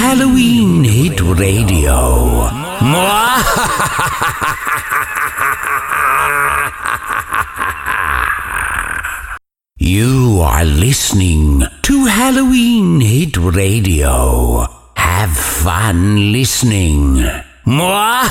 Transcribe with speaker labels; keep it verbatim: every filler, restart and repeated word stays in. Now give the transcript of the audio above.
Speaker 1: Halloween Hit Radio. You are listening to Halloween Hit Radio. Have fun listening.